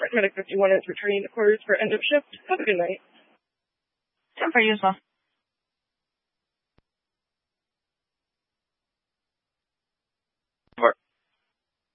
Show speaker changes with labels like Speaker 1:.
Speaker 1: Medic 51 is returning to quarters for end of shift. Have a good night.
Speaker 2: Time for you as well.